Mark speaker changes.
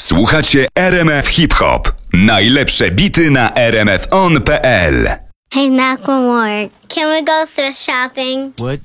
Speaker 1: Słuchacie RMF Hip Hop. Najlepsze bity na rmfon.pl.
Speaker 2: Hey, Macklemore, can we go thrift shopping?
Speaker 3: What?